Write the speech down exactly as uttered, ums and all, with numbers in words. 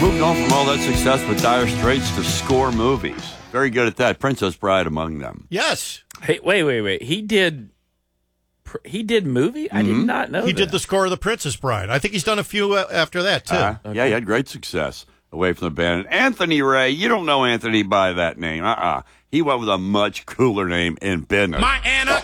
Moved on from all that success with Dire Straits to score movies. Very good at that. Princess Bride among them. Yes. Hey, wait, wait, wait. He did. He did movie? I Mm-hmm. did not know He that. did the score of The Princess Bride. I think he's done a few uh, after that, too. Uh, Okay. Yeah, he had great success away from the band. Anthony Ray, you don't know Anthony by that name. Uh-uh. He went with a much cooler name in business. My Anna